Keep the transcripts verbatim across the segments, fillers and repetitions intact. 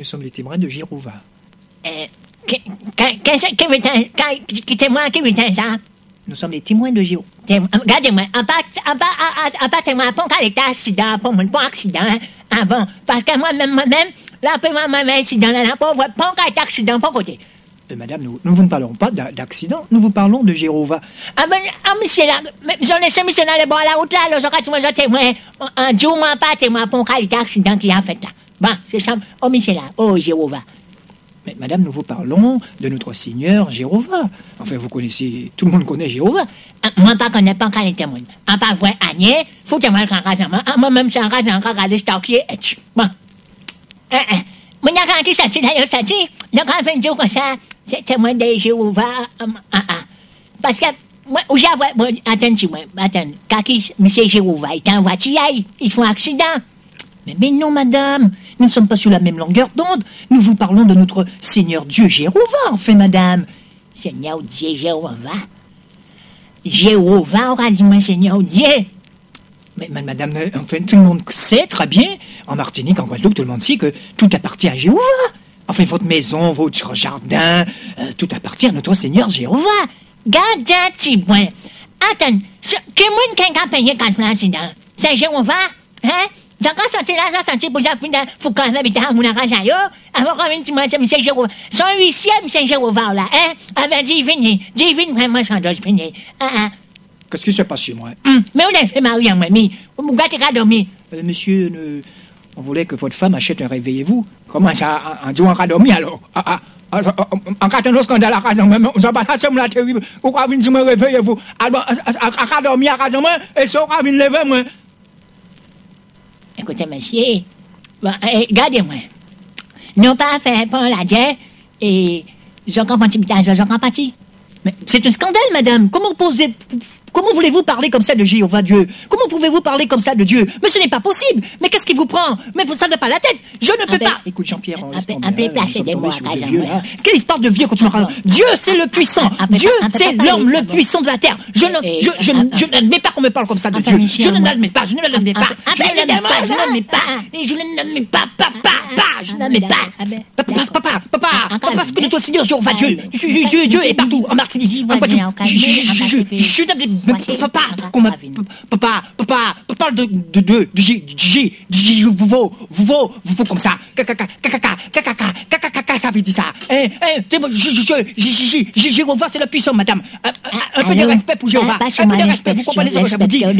Nous sommes les témoins de Jéhovah. Euh, qu'est-ce que veut dire témoin qui veut dire ça? Nous sommes les témoins de Jéhovah. Regardez-moi, en pas, en pas, en pas témoin, pas qu'à l'état accident, pas mon pas accident, ah bon, parce que moi-même, moi-même, là, pour moi-même, accident, là, pas pas qu'à accident, pas côté. Euh, madame, nous, nous vous ne parlons pas d'accident, nous vous parlons de Jéhovah. Ah ben, ah, monsieur là, j'en ai laissé monsieur dans le bord de la route là, alors, quand tu m'as témoin, un jour, moi, pas témoin, pas qu'à l'état accident qu'il a fait là. Bon, c'est ça, oh, monsieur là, oh, Jéhovah. Mais madame, nous vous parlons de notre Seigneur Jéhovah. Enfin, vous connaissez, tout le monde connaît Jéhovah. Ah, moi, pas connais pas quand il témoin. Ah, pas vrai, Agnès, faut que moi, quand ah, moi-même, c'est un cas, un cas, regarder, stocker, et bon. Ah, ah. Moi, quand il s'agit d'ailleurs, ça dit, donc, quand on dit comme ça, c'est témoin de Jéhovah, ah, ah. Parce que, moi, où j'avoue, bon, attends, moi, attends, quand il, monsieur Jéhovah, il est en voiture, il fait un accident. Mais, mais non, madame, nous ne sommes pas sur la même longueur d'onde. Nous vous parlons de notre Seigneur Dieu Jéhovah, enfin, madame. Seigneur Dieu Jéhovah. Jéhovah, on a dit, moi, Seigneur Dieu. Mais, madame, enfin, tout le monde sait très bien, en Martinique, en Guadeloupe, tout le monde sait que tout appartient à Jéhovah. Enfin, votre maison, votre jardin, euh, tout appartient à notre Seigneur Jéhovah. Garde un petit point. Attends, que monde qui a payé quand c'est l'accident? C'est Jéhovah, hein? J'ai encore senti là, j'ai senti pour ça, faut quand même habiter à mon argent, yo. Avant quand même, tu m'as dit, monsieur Jéhovah. Son huitième, c'est Jéhovah, là, hein? Avec divine, divine, vraiment, sans doute, fini. Ah, ah. Qu'est-ce qui se passe chez moi? Hum, mais on a fait Marie en mamie. Vous gâtez qu'à dormir. Euh, monsieur, ne... on voulait que votre femme achète un réveillez-vous. Comment ça, en disant qu'à dormir, alors? Ah, ah. En cas de scandale à casa, on s'en bat la la terrible. Pourquoi vous me réveillez-vous? Alors, à cas dormir à casa, et ça, on va lever, moi. Écoutez, monsieur, bon, eh, regardez-moi. Nous pas fait pour la guerre, et j'en comprends pas, j'en comprends pas. Mais c'est un scandale, madame. Comment posez... Comment voulez-vous parler comme ça de Jéhovah Dieu? Comment pouvez-vous parler comme ça de Dieu? Mais ce n'est pas possible. Mais qu'est-ce qui vous prend? Mais vous savez pas la tête. Je ne peux pas. Écoute, Jean-Pierre, un peu placé des mots. Quelle histoire de vieux quand tu me racontes? Dieu, c'est le puissant. Dieu, c'est l'homme le puissant de la terre. Je ne, je, je, je n'admets pas qu'on me parle comme ça de Dieu. Je ne l'admets pas. Je ne l'admets pas. Je ne l'admets pas. Je ne l'admets pas. Et je ne l'admets pas. Papa, je ne l'admets pas. Papa, papa, papa, parce que notre Seigneur Jéhovah Dieu, Dieu, Dieu est partout en Martinique, en Guadeloupe. Je, je, je, je n'admets papa. Papa, papa, papa, papa de de de de J J J vous vous vous vous comme ça, caca caca caca caca caca caca ça veut dire ça. Eh eh, je je je je Jéhovah c'est le puissant madame. Un peu de respect pour Jéhovah. Un peu de respect. Vous comprenez ce que ça veut dire?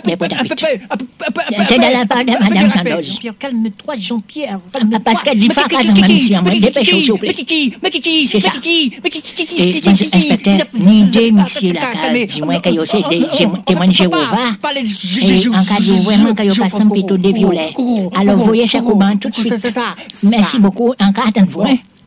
C'est de la part de madame Sandoz. Jean-Pierre, calme-toi Jean-Pierre. Parce qu'elle dit pas qu'elle m'a dit moi dépêche s'il vous plaît. Mais Kiki, mais Kiki, c'est ça. Mais Kiki, inspecteur, ni deux monsieur la case, dis-moi que yo c'est témoin de Jéhovah. Et en cas de vraiment que yo passe un plutôt de violet. Alors voyez chaque moment tout de suite. Merci beaucoup. En cas attendez-vous.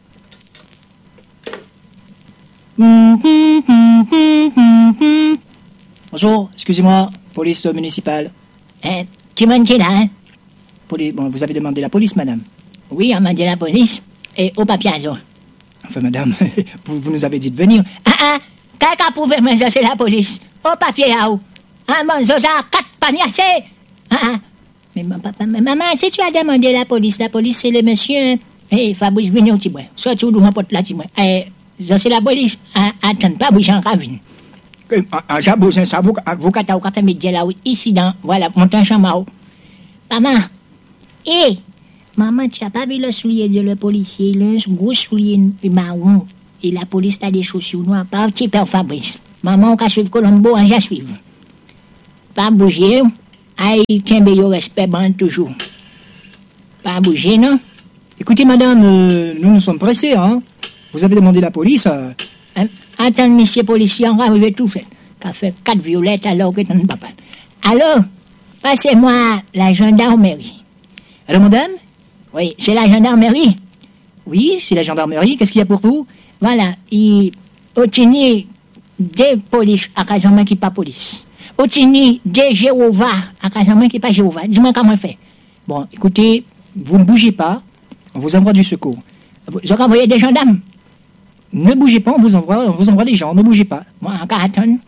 Bonjour, excusez-moi, police municipale. Hein, qui m'a dit là, hein? Poli- bon, vous avez demandé la police, madame? Oui, on m'a dit la police. Et au papier azur. Enfin, madame, vous, vous nous avez dit de venir. Ah ah, quelqu'un pouvait me dire c'est la police. Au papier à où? Ah, mon zoza, quatre paniers. Ah ah. Mais maman, si tu as demandé la police, la police c'est le monsieur. Eh, Fabrice, venez au petit bois. Soit tu ouvres porte là, petit bois. Eh, ça c'est la police. Ah, attends pas, bouger en cabine. Ah, j'avoue, ça, vous, vous, quand vous avez mis là, ici, dans, voilà, montant chambre. Maman, eh, maman, tu n'as pas vu le soulier de le policier, le gros soulier marron, et la police a des chaussures noires, pas petit père Fabrice. Maman, on va suivre Colombo, on va suivre. Pas bouger, aïe, tiens, ben, au respect, bon, toujours. Pas bouger, non? Écoutez, madame, euh, nous nous sommes pressés, hein. Vous avez demandé la police. Euh... Hein? Attends, monsieur policier, on va arriver tout fait. Qu'a fait quatre violettes alors que ton papa. Alors, passez-moi la gendarmerie. Allô, madame? Oui, c'est la gendarmerie. Oui, c'est la gendarmerie. Qu'est-ce qu'il y a pour vous? Voilà, il obtient des polices à Casamance qui pas police. Obtient des Jéhovah à Casamance qui pas Jéhovah. Dis-moi comment on fait. Bon, écoutez, vous ne bougez pas. On vous envoie du secours. Vous avez envoyé des gendarmes? Ne bougez pas, on vous envoie, on vous envoie des gens. Ne bougez pas. Moi, encore attendre.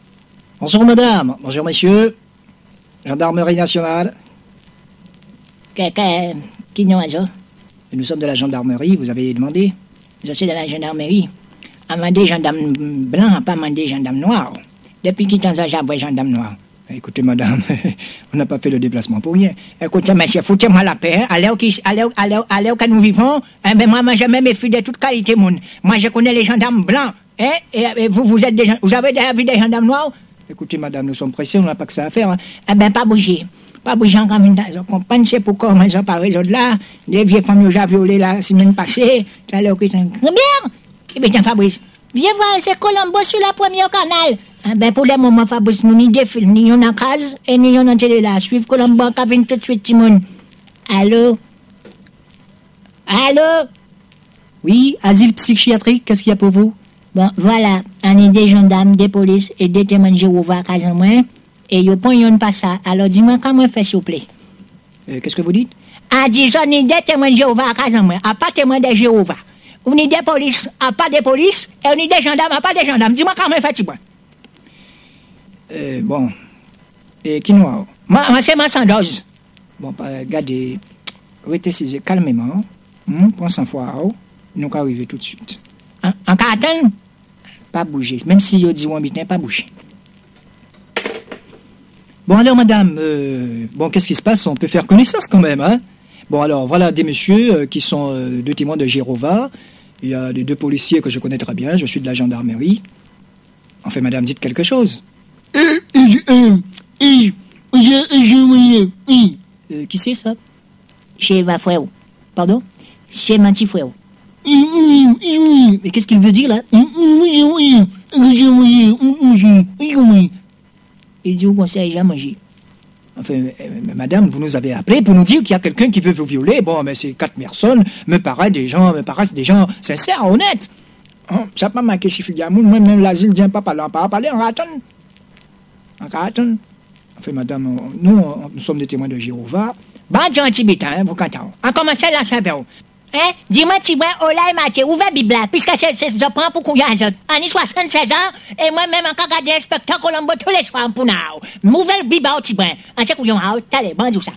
Bonjour, madame. Bonjour, messieurs. Gendarmerie nationale. Que, que, qui nous a ça? Nous sommes de la gendarmerie, vous avez demandé? Je suis de la gendarmerie. A demandé gendarme blanc, pas demandé gendarme noir. Depuis qui temps ça, j'avais gendarme noir? Écoutez, madame, on n'a pas fait le déplacement pour rien. Écoutez, monsieur, foutez-moi la paix. À l'heure que nous vivons, eh ben, moi, moi, j'ai même méfie de toute qualité, moun. Moi, je connais les gendarmes blancs. Hein? Et, et vous, vous êtes des gens, vous avez déjà vu des gendarmes noirs? Écoutez, madame, nous sommes pressés, on n'a pas que ça à faire. Hein. Eh ben, pas bouger. Pas bouger encore une fois. On comprend, c'est pourquoi on a pas résoudre là. Les vieilles femmes nous ont violé la semaine passée. Tout à l'heure, que c'est un grand bien. Eh bien, tiens, Fabrice. Viens voir, c'est Colombo sur la première canal. Ah ben pour le moment, Fabrice, nous ni des films, ni on en case, et ni on en télé là. Suivre Colombo, qui vient tout de suite, Timon. Allô? Allô? Oui, asile psychiatrique, qu'est-ce qu'il y a pour vous? Bon, voilà, on est des gendarmes, des polices et des témoins de Jéhovah à Casamouin, et ils ne pas ça. Alors dis-moi comment on fait, s'il vous plaît. Euh, qu'est-ce que vous dites? Ah, disons, on est des témoins de Jéhovah à Casamouin, à pas témoins de Jéhovah. On est des polices, à pas des polices, et on est des gendarmes, à pas des gendarmes. Dis-moi comment on fait, Timon. Euh, bon. Et qui nous a? Moi, c'est ma sandoz. Bon, bah, regardez. Restez calmement. Hum, prends cent fois. Nous allons arriver tout de suite. En, en carton? Pas bouger. Même si vous dites qu'on ne pas bouger. Bon, alors, madame, euh, bon, qu'est-ce qui se passe? On peut faire connaissance quand même, hein? Bon, alors, voilà des messieurs euh, qui sont euh, deux témoins de Jéhovah. Il y a des deux policiers que je connais très bien. Je suis de la gendarmerie. Enfin, madame, dites quelque chose. Euh, euh, euh, euh, euh, qui c'est ça? C'est ma frère. Pardon? C'est mon petit frère. Mais qu'est-ce qu'il veut dire là? Il dit qu'on s'est déjà mangé. Enfin, euh, madame, vous nous avez appelé pour nous dire qu'il y a quelqu'un qui veut vous violer. Bon, mais ces quatre personnes me paraissent des gens, me paraissent des gens sincères, honnêtes. Hein, ça pas marqué si Figamoun, moi même l'asile vient pas parler, pas parler en raton. En raton. Enfin, madame, on, nous, on, nous sommes des témoins de Jéhovah. Bon, gentil, hein, vous comptez. On commence là, ça va. Hein? Dis-moi, tu vois, Ola et Mathieu, ouvrez la Bible, puisque c'est, c'est, je prends pour qu'on y a un en soixante-seize ans, et moi-même, encore regarder l'inspecteur Colombo tous les soirs pour nous. M'ouvre la Bible, tu vois. En ce qu'on a, t'allez, bon, tout ça.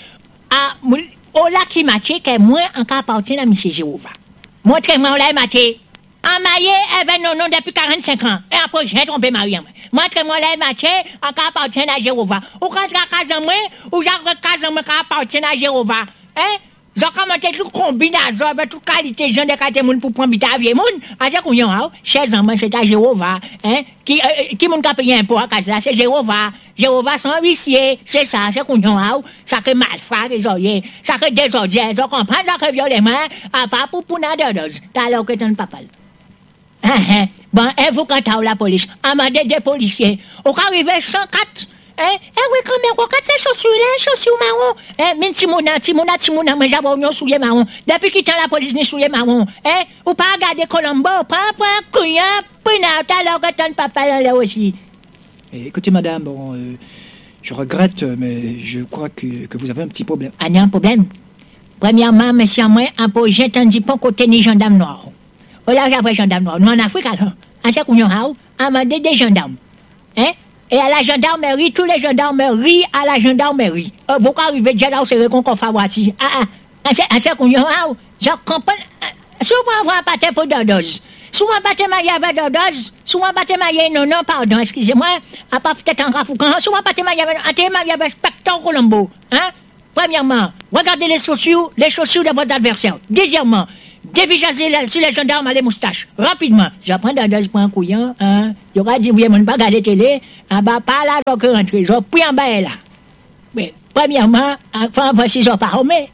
Ah, Ola qui Mathieu, que moi, encore appartient à M. Jéhovah. Montrez-moi, Ola et Mathieu. En marié, avec nos noms depuis quarante-cinq ans. Et après, j'ai trompé Marie. Montrez-moi Ola et Mathieu, encore appartient à Jéhovah. Ou quand tu as casé moi, ou j'ai casé moi, qui appartient à Jéhovah. Hein? J'ai commenté toute combinaison avec toute qualité de gens de qualité moun pour prendre bita vieux moun. À ce qu'on y a, chers amis, c'est à Jéhovah, hein, qui, euh, qui moun ka paye un pot à casa, c'est Jéhovah. Jéhovah sans huissier, c'est ça, c'est qu'on y a, ça que malfrat, les oreilles, ça que désordre, ça comprend, ça que violemment, à part pour pour nadeuse, t'as l'air que t'en pas parle. Hein, hein, bon, et vous quand t'as la police, amendez des policiers, au cas arrivé cent quatre, Eh, eh oui, quand même, regarde ces chaussures là, chaussures marron. Eh, mais Timona, Timona, Timona, mais j'avais un soulier marron. Depuis qu'il t'a la police, ni soulier marron. Eh, ou pas regarder Colombo, pas, pas, couillant, pina, t'as l'air que ton papa là aussi. Eh, écoutez, madame, bon, euh, je regrette, mais je crois que, que vous avez un petit problème. Ah, il y a un problème. Premièrement, monsieur, moi, un peu, j'ai entendu pas côté ni gendarme noir. Oh là, j'avais gendarme noir. Nous, en Afrique, alors, à ce qu'on y a, amender des gendarmes. Hein? Et à la gendarmerie, tous les gendarmeries à la gendarmerie. Euh, vous arrivez déjà là où c'est réconfort voici. Ah, ah, à ce qu'on y a, je comprends. Souvent, on va pas pour dodose. Souvent, pas marié avec dodose. Souvent, pas marié, non, non, pardon, excusez-moi. À part peut-être en rafoucan. Souvent, pas marié avec, à marié avec Spectre Colombo. Hein? Premièrement, regardez les chaussures, les chaussures de votre adversaire. Deuxièmement, dévisager sur les gendarmes à les moustaches. Rapidement. J'apprends dans deux points couillants, hein. Il y aura dit, oui, mon pas regarder télé. En bas, pas là, donc, rentrer. J'en puis en bas, là. Mais, premièrement, enfin, voici, j'en pas armé.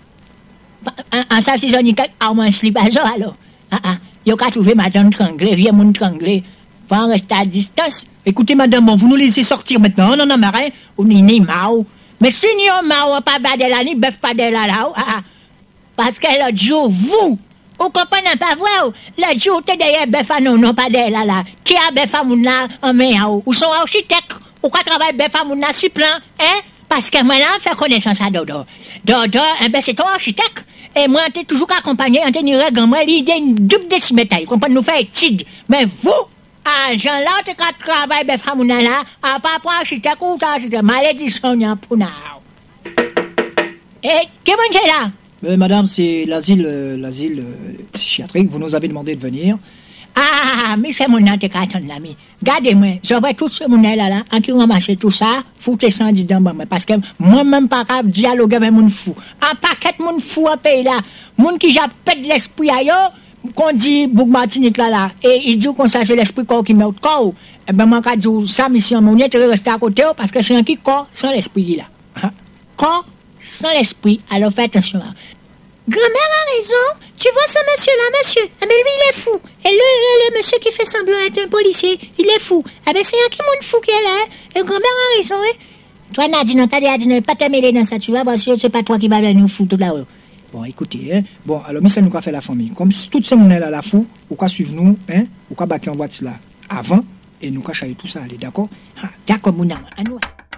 En ça, si j'en ai quelque arme, un slip à ça, alors. Ah, ah. Il y aura trouvé madame tranglée, vieux mon tranglée. Faut en rester à distance. Écoutez, madame, bon, vous nous laissez sortir maintenant. On en a marre. Ou ni, ni, mao. Mais si ni, on mao, pas bas de là, ni bœuf pas de là, là, ah, ah. Parce que l'autre jour, vous, vous comprenez pas vrai? Le jour, t'es derrière Befa, non, non, pas derrière là, là. Qui a Befa Mouna en main, ou son architecte, ou quoi travaille Befa Mouna si plan, hein? Parce que moi, là, je fais connaissance à Dodo. Dodo, eh ben, c'est ton architecte. Et moi, t'es toujours accompagné, en tenir règle, moi, l'idée, une double décimètre, comprenez, nous faire étude. Mais vous, à Jean-là, t'es qu'à travailler Befa Mouna là, à pas pour architecte ou architecte, malédiction, y'a pour nous. Et, qui est là? Euh, madame, c'est l'asile, euh, l'asile euh, psychiatrique. Vous nous avez demandé de venir. Ah, mais c'est mon intégrateur, l'ami. Gardez-moi, je vais tout ce monde là, là, en qui ramasse tout ça, foutez ça en dedans, moi, parce que moi-même pas capable de dialoguer avec mon fou. Un paquet de mon fou en pays là, mon qui j'appelle l'esprit ailleurs, qu'on dit Boug Martinique là, là, et il dit qu'on ça c'est l'esprit corps qui met au corps. Eh ben, moi, quand je dis ça, mission, mon est rester à côté, parce que c'est un qui corps sans l'esprit là. Hein? Corps sans l'esprit, alors faites attention. Grand-mère a raison. Tu vois ce monsieur-là, monsieur? Ah ben lui, il est fou. Et le, le, le monsieur qui fait semblant d'être un policier, il est fou. Ah ben c'est un qui monde fou qui est là. Et grand-mère a raison, hein? Toi, Nadine, t'as dit à Nadine, pas te mêler dans ça, tu vois, parce que c'est pas toi qui va venir nous foutre là-haut. Bon, écoutez, hein. Bon, alors, mais ça nous a fait la famille. Comme tout ce monde là, la fou, ou quoi suivre nous, hein? Ou quoi baquer en voiture là, avant, et nous cacher tout ça, allez, d'accord? Ah, d'accord, mon ami.